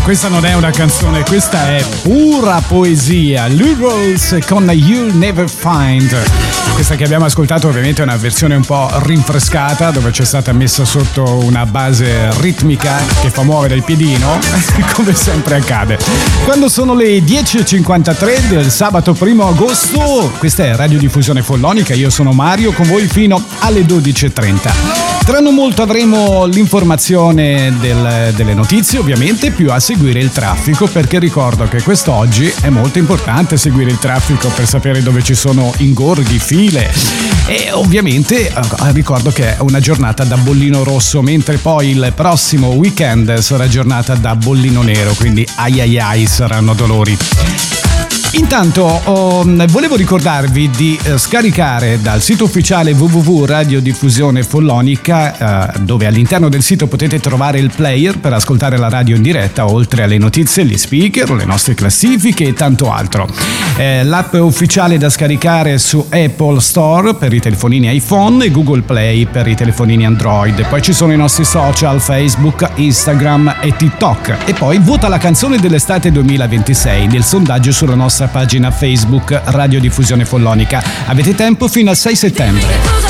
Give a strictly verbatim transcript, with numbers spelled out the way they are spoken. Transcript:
questa non è una canzone, questa è pura poesia. Lou Rawls con You'll Never Find. Questa che abbiamo ascoltato ovviamente è una versione un po' rinfrescata, dove c'è stata messa sotto una base ritmica che fa muovere il piedino, come sempre accade. Quando sono le dieci e cinquantatré del sabato primo agosto, questa è Radiodiffusione Follonica, io sono Mario, con voi fino alle dodici e trenta. Tra non molto avremo l'informazione del, delle notizie, ovviamente, più a seguire il traffico, perché ricordo che quest'oggi è molto importante seguire il traffico per sapere dove ci sono ingorghi, file, e ovviamente ricordo che è una giornata da bollino rosso, mentre poi il prossimo weekend sarà giornata da bollino nero, quindi ai ai ai saranno dolori. Intanto oh, volevo ricordarvi di eh, scaricare dal sito ufficiale w w w punto radiodiffusione follonica, eh, dove all'interno del sito potete trovare il player per ascoltare la radio in diretta, oltre alle notizie, gli speaker, le nostre classifiche e tanto altro. Eh, l'app ufficiale da scaricare su Apple Store per i telefonini iPhone e Google Play per i telefonini Android. Poi ci sono i nostri social, Facebook, Instagram e TikTok. E poi vota la canzone dell'estate duemilaventisei nel sondaggio sulla nostra pagina Facebook Radiodiffusione Follonica. Avete tempo fino al sei settembre.